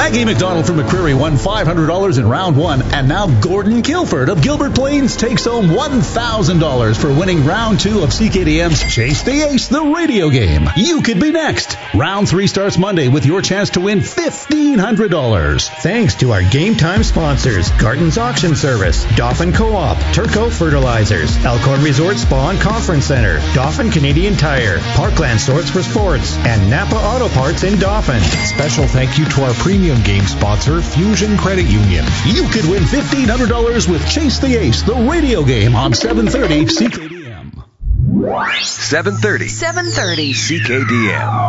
Maggie McDonald from McCreary won $500 in round one, and now Gordon Kilford of Gilbert Plains takes home $1,000 for winning round two of CKDM's Chase the Ace, the radio game. You could be next. Round three starts Monday with your chance to win $1,500. Thanks to our Game Time sponsors, Garton's Auction Service, Dauphin Co-op, Turco Fertilizers, Elkhorn Resort Spa and Conference Center, Dauphin Canadian Tire, Parkland Sorts for Sports, and Napa Auto Parts in Dauphin. Special thank you to our premium game sponsor, Fusion Credit Union. You could win $1,500 with Chase the Ace, the radio game on 730 CKDM. 730 CKDM.